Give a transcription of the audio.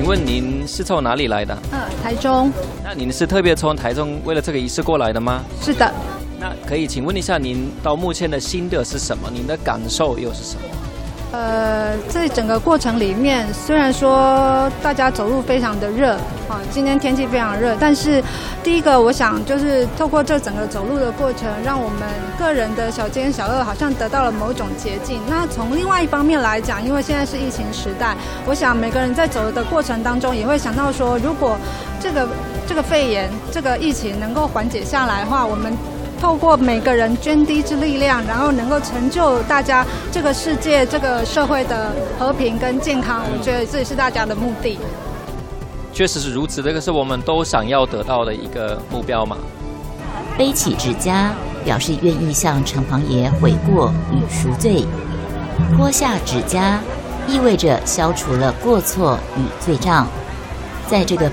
问您是从哪里来的？ 台中。 那您是特别从台中为了这个仪式过来的吗？ 是的。 那可以请问一下您到目前的心得是什么？您的感受又是什么？ 在整个过程里面，虽然说大家走路非常的热啊，今天天气非常热，但是第一个我想就是透过这整个走路的过程，让我们个人的小奸小恶好像得到了某种捷径。那从另外一方面来讲，因为现在是疫情时代，我想每个人在走的过程当中也会想到说，如果这个肺炎这个疫情能够缓解下来的话，我们透过每个人涓滴之力量，然后能够成就大家这个世界、这个社会的和平跟健康，我觉得这也是大家的目的。 确实是如此，这个是我们都想要得到的一个目标嘛。 悲喜之家表示愿意向城隍爷悔过与赎罪，脱下指甲意味着消除了过错与罪障。在这个